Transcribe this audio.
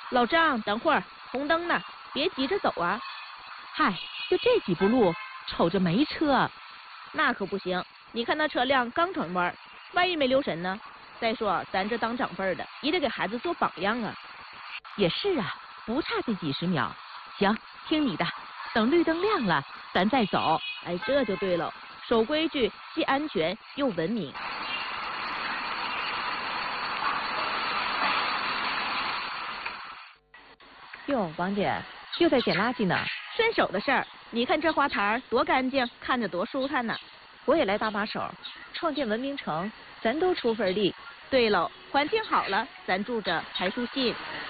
老张，等会儿，红灯呢，别急着走啊。 嗨，就这几步路，瞅着没车。 那可不行，你看那车辆刚转弯，万一没留神呢？再说咱这当长辈的，也得给孩子做榜样啊。 也是啊，不差这几十秒。行，听你的，等绿灯亮了，咱再走。 哎，这就对了，守规矩，既安全又文明。 哟，王姐又在捡垃圾呢。 顺手的事儿，你看这花坛多干净，看着多舒坦呐。 我也来搭把手，创建文明城，咱都出份力。 对喽，环境好了，咱住着才舒心。